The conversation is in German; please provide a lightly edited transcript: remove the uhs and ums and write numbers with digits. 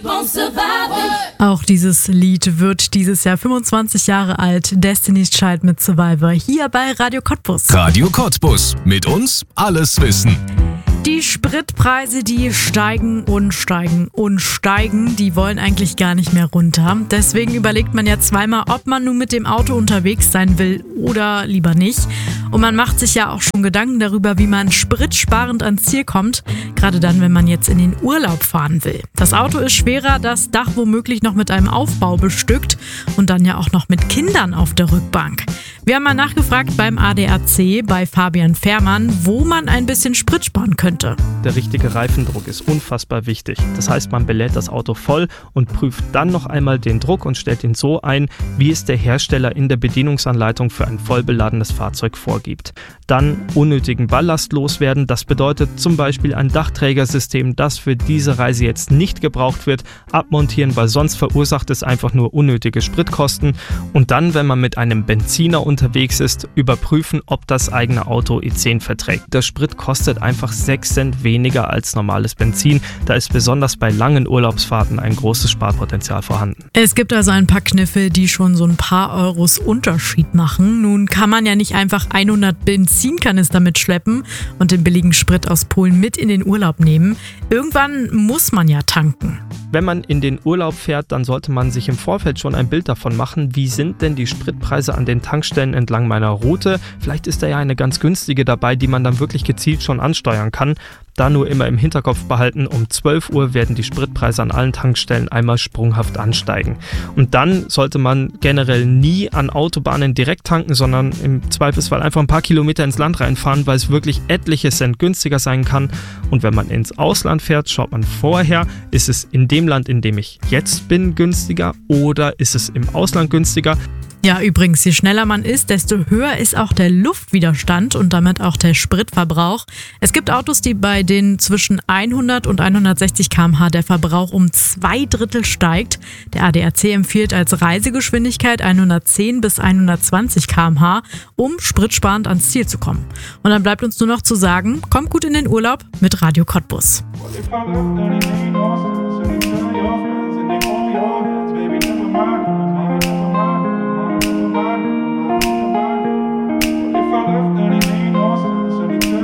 Auch dieses Lied wird dieses Jahr 25 Jahre alt. Destiny's Child mit Survivor hier bei Radio Cottbus. Radio Cottbus. Mit uns alles wissen. Die Spritpreise, die steigen und steigen und steigen, die wollen eigentlich gar nicht mehr runter. Deswegen überlegt man ja zweimal, ob man nun mit dem Auto unterwegs sein will oder lieber nicht. Und man macht sich ja auch schon Gedanken darüber, wie man spritsparend ans Ziel kommt, gerade dann, wenn man jetzt in den Urlaub fahren will. Das Auto ist schwerer, das Dach womöglich noch mit einem Aufbau bestückt und dann ja auch noch mit Kindern auf der Rückbank. Wir haben mal nachgefragt beim ADAC, bei Fabian Fährmann, wo man ein bisschen Sprit sparen könnte. Der richtige Reifendruck ist unfassbar wichtig. Das heißt, man belädt das Auto voll und prüft dann noch einmal den Druck und stellt ihn so ein, wie es der Hersteller in der Bedienungsanleitung für ein vollbeladenes Fahrzeug vorgibt. Dann unnötigen Ballast loswerden. Das bedeutet zum Beispiel ein Dachträgersystem, das für diese Reise jetzt nicht gebraucht wird, abmontieren, weil sonst verursacht es einfach nur unnötige Spritkosten. Und dann, wenn man mit einem Benziner unterwegs ist, überprüfen, ob das eigene Auto E10 verträgt. Der Sprit kostet einfach 6 Cent weniger als normales Benzin. Da ist besonders bei langen Urlaubsfahrten ein großes Sparpotenzial vorhanden. Es gibt also ein paar Kniffe, die schon so ein paar Euros Unterschied machen. Nun kann man ja nicht einfach 100 Benzinkanister mitschleppen und den billigen Sprit aus Polen mit in den Urlaub nehmen. Irgendwann muss man ja tanken. Wenn man in den Urlaub fährt, dann sollte man sich im Vorfeld schon ein Bild davon machen, wie sind denn die Spritpreise an den Tankstellen entlang meiner Route. Vielleicht ist da ja eine ganz günstige dabei, die man dann wirklich gezielt schon ansteuern kann. Da nur immer im Hinterkopf behalten, um 12 Uhr werden die Spritpreise an allen Tankstellen einmal sprunghaft ansteigen. Und dann sollte man generell nie an Autobahnen direkt tanken, sondern im Zweifelsfall einfach ein paar Kilometer ins Land reinfahren, weil es wirklich etliche Cent günstiger sein kann. Und wenn man ins Ausland fährt, schaut man vorher, ist es in dem Land, in dem ich jetzt bin, günstiger oder ist es im Ausland günstiger? Ja, übrigens, je schneller man ist, desto höher ist auch der Luftwiderstand und damit auch der Spritverbrauch. Es gibt Autos, bei denen zwischen 100 und 160 km/h der Verbrauch um 2/3 steigt. Der ADAC empfiehlt als Reisegeschwindigkeit 110 bis 120 km/h, um spritsparend ans Ziel zu kommen. Und dann bleibt uns nur noch zu sagen, kommt gut in den Urlaub mit Radio Cottbus.